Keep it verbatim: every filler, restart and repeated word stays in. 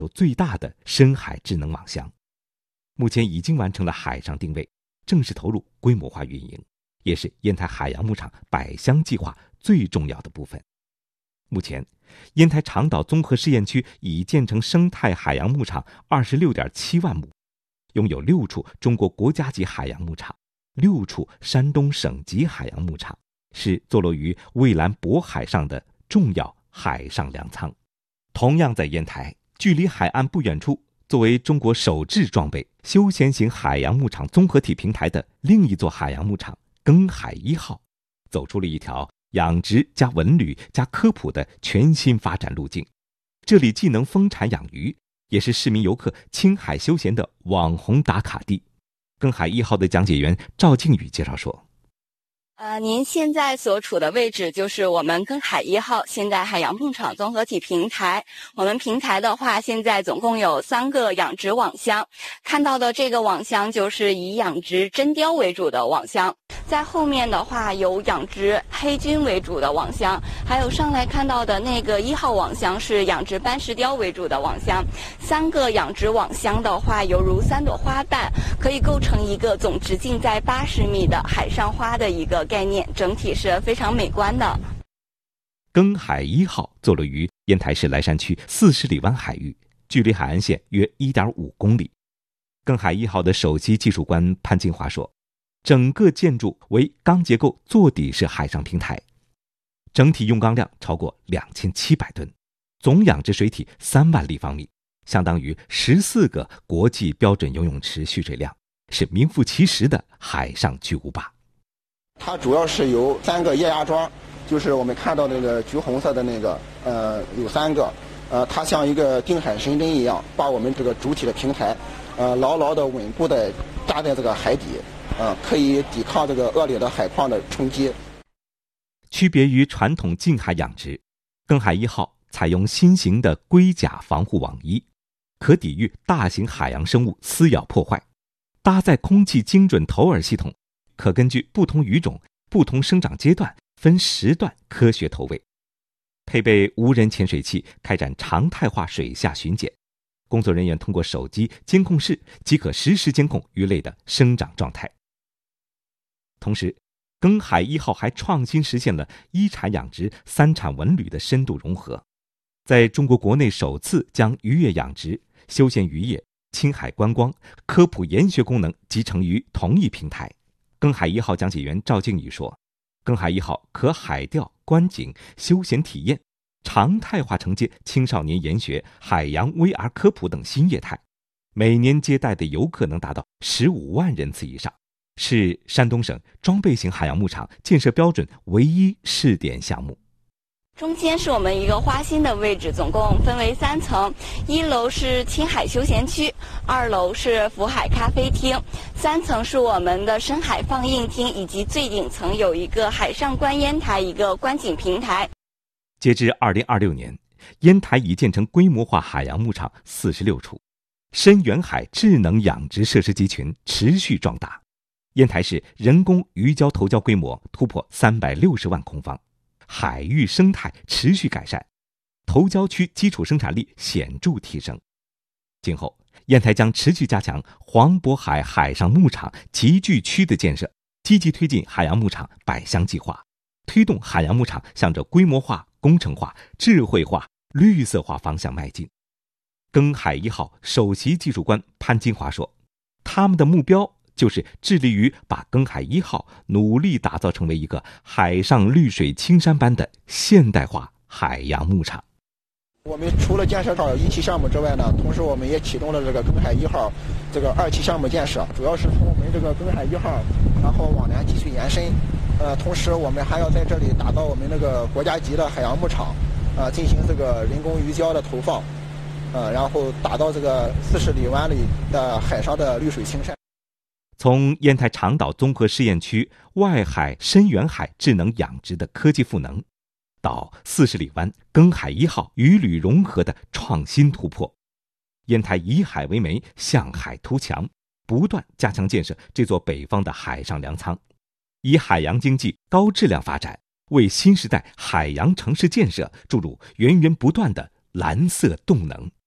有最大的深海智能网箱，目前已经完成了海上定位，正式投入规模化运营，也是烟台海洋牧场百箱计划最重要的部分。目前，烟台长岛综合试验区已建成生态海洋牧场 二十六点七万亩，拥有六处中国国家级海洋牧场，六处山东省级海洋牧场，是坐落于蔚蓝渤海上的重要海上粮仓。同样在烟台，距离海岸不远处，作为中国首置装备休闲型海洋牧场综合体平台的另一座海洋牧场庚海一号，走出了一条养殖加文旅加科普的全新发展路径。这里既能丰产养鱼，也是市民游客青海休闲的网红打卡地。庚海一号的讲解员赵靖宇介绍说， 呃，您现在所处的位置就是我们庚海一号现代海洋牧场综合体平台。我们平台的话，现在总共有三个养殖网箱，看到的这个网箱就是以养殖真鲷为主的网箱，在后面的话有养殖黑鲟为主的网箱，还有上来看到的那个一号网箱是养殖斑石鲷为主的网箱。三个养殖网箱的话，犹如三朵花瓣，可以构成一个总直径在八十米的海上花的一个概念，整体是非常美观的。 庚海一号坐落于烟台市莱山区四十里湾海域，距离海岸线约 一点五公里。庚海一号的首席技术官潘金华说，整个建筑为钢结构座底式海上平台，整体用钢量超过两千七百吨，总养殖水体三万立方米，相当于十四个国际标准游泳池蓄水量，是名副其实的海上巨无霸。 它主要是由三个液压桩，就是我们看到那个橘红色的那个，呃，有三个，呃，它像一个定海神针一样，把我们这个主体的平台，呃，牢牢的稳固的扎在这个海底，呃，可以抵抗这个恶劣的海况的冲击。 区别于传统近海养殖，庚海一号采用新型的龟甲防护网衣，可抵御大型海洋生物撕咬破坏，搭载空气精准投饵系统，可根据不同鱼种、不同生长阶段分时段科学投喂，配备无人潜水器开展常态化水下巡检，工作人员通过手机监控室即可实时监控鱼类的生长状态。同时，庚海一号还创新实现了一产养殖、三产文旅的深度融合，在中国国内首次将渔业养殖、休闲渔业、青海观光、科普研学功能集成于同一平台。庚海一号讲解员赵靖宇说，庚海一号可海钓、观景、休闲体验，常态化承接青少年研学、海洋 V R 科普等新业态，每年接待的游客能达到十五万人次以上，是山东省装备型海洋牧场建设标准唯一试点项目。 中间是我们一个花心的位置，总共分为三层，一楼是青海休闲区，二楼是福海咖啡厅，三层是我们的深海放映厅，以及最顶层有一个海上观烟台一个观景平台。 截至二零二六年，烟台已建成规模化海洋牧场四十六处，深远海智能养殖设施集群持续壮大，烟台市人工鱼礁投礁规模突破三百六十万空方，海域生态持续改善，投礁区基础生产力显著提升。今后，烟台将持续加强黄渤海海上牧场集聚区的建设，积极推进海洋牧场百箱计划，推动海洋牧场向着规模化、工程化、智慧化、绿色化方向迈进。庚海一号首席技术官潘金华说，他们的目标就是致力于把庚海一号努力打造成为一个海上绿水青山般的现代化海洋牧场。 我们除了建设好一期项目之外呢，同时我们也启动了这个庚海一号这个二期项目建设，主要是从我们这个庚海一号，然后往南继续延伸。呃，同时我们还要在这里打造我们那个国家级的海洋牧场，呃，进行这个人工鱼礁的投放，呃，然后打造这个四十里湾里的海上的绿水青山。 从烟台长岛综合试验区外海深远海智能养殖的科技赋能，到四十里湾庚海一号鱼旅融合的创新突破，烟台以海为媒，向海图强，不断加强建设这座北方的海上粮仓，以海洋经济高质量发展，为新时代海洋城市建设注入源源不断的蓝色动能。